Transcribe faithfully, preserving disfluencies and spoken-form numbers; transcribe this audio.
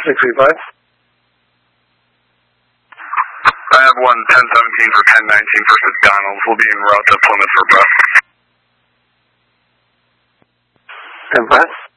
six three five. I have one ten seventeen for ten nineteen for McDonald's. We'll be en route to Plymouth for prep. ten five.